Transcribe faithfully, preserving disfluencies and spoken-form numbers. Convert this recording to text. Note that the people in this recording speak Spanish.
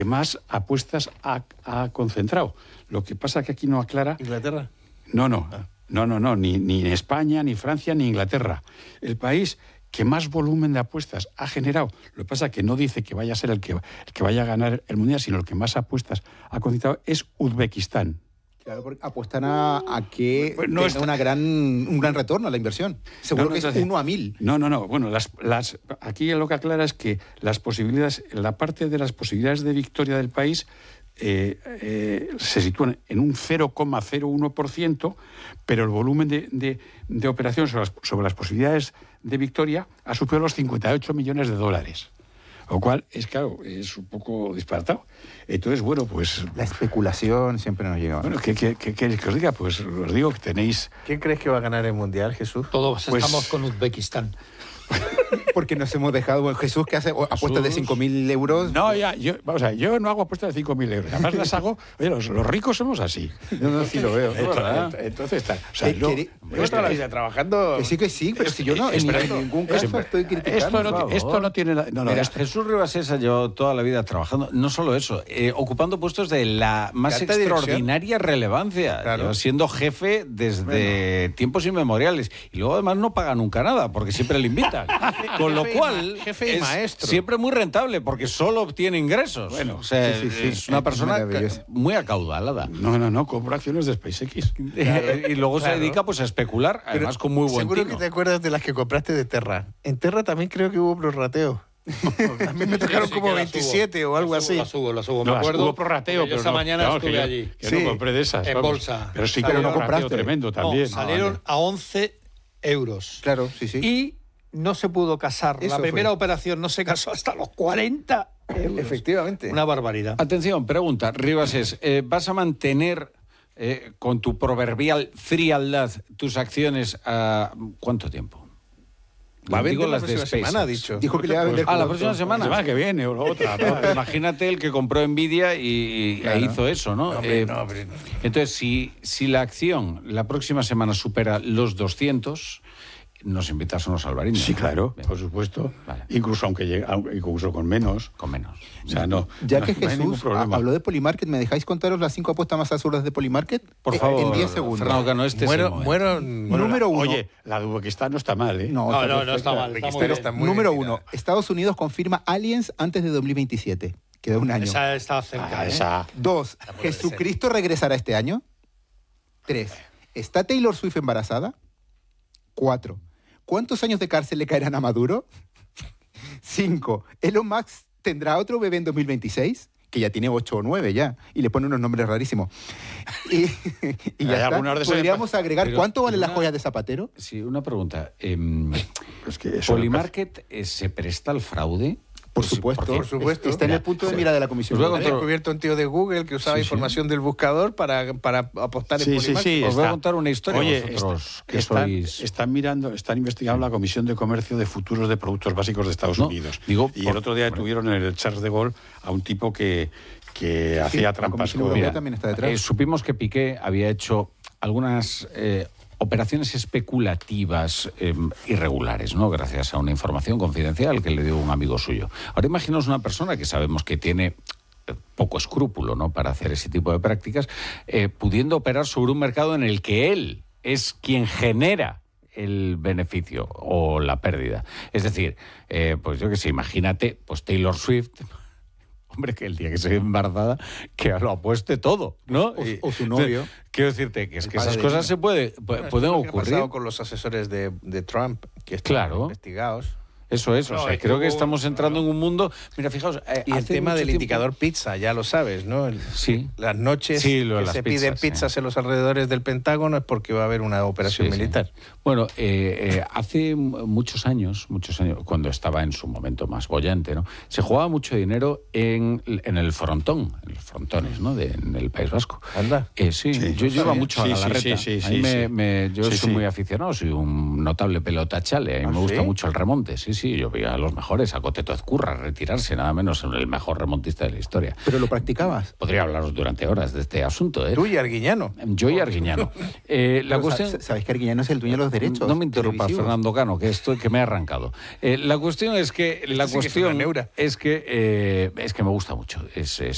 que más apuestas ha, ha concentrado. Lo que pasa que aquí no aclara... ¿Inglaterra? No, no, Ah. no, no, no, ni, ni España, ni Francia, ni Inglaterra. El país que más volumen de apuestas ha generado, lo que pasa que no dice que vaya a ser el que, el que vaya a ganar el Mundial, sino el que más apuestas ha concentrado es Uzbekistán. Claro, porque apuestan a, a que Pues no tenga está... una gran, un gran retorno a la inversión. Seguro no, no, que es entonces, uno a mil. No, no, no. Bueno, las, las, aquí lo que aclara es que las posibilidades, la parte de las posibilidades de victoria del país eh, eh, se sitúan en un cero coma cero uno por ciento, pero el volumen de, de, de operaciones sobre las, sobre las posibilidades de victoria ha superado los cincuenta y ocho millones de dólares. Lo cual es, claro, es un poco disparatado. Entonces, bueno, pues... La especulación siempre nos llega. Bueno, ¿qué queréis que, que, que os diga? Pues os digo que tenéis... ¿Quién crees que va a ganar el Mundial, Jesús? Todos Pues- estamos con Uzbekistán. Porque nos hemos dejado... Bueno, Jesús, que hace apuestas de cinco mil euros. No, ya, yo, vamos a ver, yo no hago apuestas de cinco mil euros. Además las hago... Oye, los, los ricos somos así. No, no, sí lo veo. Entonces, entonces está... O sea, Eh, yo, queri- Yo toda la vida trabajando... Que sí, que sí, pero si yo no, en, Espera, en ningún caso espera, estoy criticando. esto, no, favor. esto no tiene... la- No, no, Mira, esto- Jesús Ribasesa llevó toda la vida trabajando, no solo eso, eh, ocupando puestos de la más De alta dirección. extraordinaria relevancia, Claro. lleva siendo jefe desde tiempos inmemoriales. Y luego además no paga nunca nada, porque siempre le invitan. Con lo Jefe y cual, ma- jefe y es maestro. siempre muy rentable, porque solo obtiene ingresos. Bueno, o sea, sí, sí, sí. es una Es persona maravilloso. ca- muy acaudalada. no, no, no, compro acciones de SpaceX. y luego claro. se dedica pues a especular, además con muy buen Seguro tino. que te acuerdas de las que compraste de Terra. En Terra también creo que hubo prorrateo. A mí me tocaron Sí, como que la veintisiete subo, o algo la subo, así. La subo, la subo, No, me las acuerdo. hubo prorrateo, porque yo pero esa no, mañana vamos, estuve que yo- allí. Que Sí, no compré de esas. en vamos. bolsa. Pero sí que Pero hubo no prorrateo compraste. tremendo No, también. salieron a once euros. Claro, sí, sí. Y no se pudo casar. Eso la primera fue. operación no se casó hasta los cuarenta euros. Efectivamente. Una barbaridad. Atención, pregunta, Ribases, eh, ¿vas a mantener eh, con tu proverbial frialdad tus acciones a cuánto tiempo? Va a Digo vender la las de próxima semana, ha SpaceX. dicho. Dijo que le iba a vender Ah, la pronto. próxima La semana. semana que viene o la otra. ¿no? Pero imagínate el que compró Nvidia y, y Claro. hizo eso, ¿no? No, hombre, Eh, no, hombre. Entonces, si, si la acción la próxima semana supera los doscientos, nos invitas a unos albariños. Sí, ¿no? claro, Bien, por supuesto. Vale. Incluso aunque llegue, aunque- incluso con menos. con menos. O sea, no. Ya no- que no hay ningún Jesús problema. habló de Polymarket, ¿me dejáis contaros las cinco apuestas más absurdas de Polymarket? Por Eh, favor, En diez segundos. Fernando Cano, este Muero, es el momento. muero... Bueno, Número la- uno. Oye, la de Uzbekistán no está mal, ¿eh? No, No, está no, no perfecta. está mal. Está muy Pero bien. está muy Número bien uno. tirada. Estados Unidos confirma aliens antes de dos mil veintisiete. Queda un año. Esa está cerca. Ah, ¿eh? esa. Dos. puede ¿Jesucristo regresará este año? Tres. ¿Está Taylor Swift embarazada? Cuatro. ¿Cuántos años de cárcel le caerán a Maduro? Cinco. ¿Elon Musk tendrá otro bebé en dos mil veintiséis? Que ya tiene ocho o nueve ya. Y le pone unos nombres rarísimos. Y, y Hay ya está. algunas de esas- Podríamos agregar, Pero- ¿cuánto valen pero las una- joyas de Zapatero? Sí, una pregunta. em, Es que eso ¿Polymarket eh, se presta al fraude? Por Sí, supuesto. porque- Por supuesto. Está en el Mira, punto de sí. mira de la Comisión Os voy a He Europea. contar- descubierto un tío de Google que usaba Sí, sí. información del buscador para, para apostar en Sí, sí, Polymarket. sí. Os voy a está. contar una historia Oye, vosotros, está- que están, sois- están mirando, están investigando la Comisión de Comercio de Futuros de Productos Básicos de Estados No, Unidos. digo, y por- el otro día hombre. detuvieron en el Charles de Gaulle a un tipo que, que hacía la trampas Comisión con... Europea Mira, también está detrás. eh, supimos que Piqué había hecho algunas eh, operaciones especulativas eh, irregulares, ¿no? Gracias a una información confidencial que le dio un amigo suyo. Ahora imaginaos una persona que sabemos que tiene eh, poco escrúpulo, ¿no?, para hacer ese tipo de prácticas, eh, pudiendo operar sobre un mercado en el que él es quien genera el beneficio o la pérdida. Es decir, eh, pues yo qué sé, imagínate, pues Taylor Swift. Hombre, que el día que se ve embarazada, que lo apueste todo, ¿no? O- Y- o su novio. Quiero decirte que es que padre esas de cosas niño. se puede, pu- Bueno, pueden esto es lo que ha ocurrir. pasado con los asesores de, de Trump, que están Claro. investigados. Eso es, o No, sea, es que creo que hubo- estamos entrando en un mundo... Mira, fijaos... eh, Y el hace tema mucho del tiempo- indicador pizza, ya lo sabes, ¿no? El- Sí. Las noches Sí, lo de que las se piden pizzas, pizzas sí. en los alrededores del Pentágono es porque va a haber una operación Sí, sí. militar. Bueno, eh, eh, hace m- muchos años, muchos años, cuando estaba en su momento más bollante, ¿no?, se jugaba mucho dinero en, en el frontón, en los frontones, ¿no?, de, en el País Vasco. Anda. Eh, sí, Sí, yo sí, llevo sí, mucho a sí, Galarreta. sí, sí, A mí sí, me- sí. me- yo Sí, soy sí. muy aficionado, soy un notable pelota chale. A mí ¿Ah, me gusta sí? mucho el remonte. Sí, sí, yo veía a los mejores, a Coteto Ezcurra, retirarse, nada menos el mejor remontista de la historia. ¿Pero lo practicabas? Podría hablaros durante horas de este asunto, ¿eh? Tú y Arguiñano. Yo y Arguiñano. Eh, la Pero cuestión... sa- ¿Sabes que Arguiñano es el dueño de los derechos? No me interrumpas, televisivos? Fernando Cano, que esto que me ha arrancado. Eh, la cuestión es que la sí que es cuestión una neura. es que eh, es que me gusta mucho. Es, es